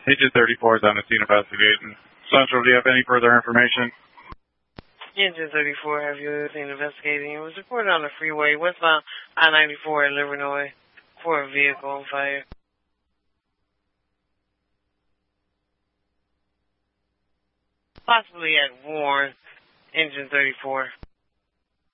Agent 34 is on the scene investigating. Central, do you have any further information? Engine 34, have you seen investigating? It was reported on the freeway westbound I-94 in Illinois for a vehicle on fire. Possibly at Warren, Engine 34.